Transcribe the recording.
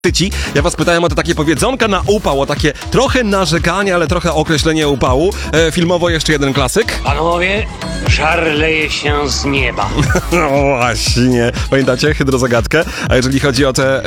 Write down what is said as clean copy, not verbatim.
Ja was pytałem o to takie powiedzonka na upał, o takie trochę narzekanie, ale trochę określenie upału. Filmowo jeszcze jeden klasyk. Panowie, żar leje się z nieba. No właśnie. Pamiętacie hydrozagadkę? A jeżeli chodzi o te